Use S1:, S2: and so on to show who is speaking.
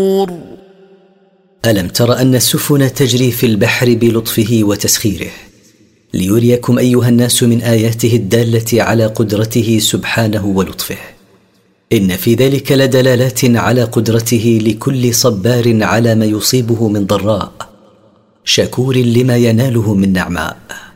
S1: ألم تر أن السفن تجري في البحر بلطفه وتسخيره ليريكم أيها الناس من آياته الدالة على قدرته سبحانه ولطفه. إن في ذلك لدلالات على قدرته لكل صبار على ما يصيبه من ضراء، شكور لما يناله من نعماء.